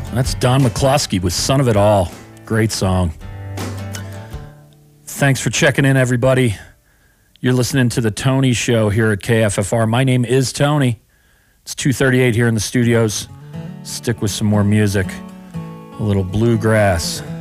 That's Don McCloskey with Son of It All. Great song. Thanks for checking in, everybody. You're listening to The Tony Show here at KFFR. My name is Tony. It's 2:38 here in the studios. Stick with some more music. A little bluegrass.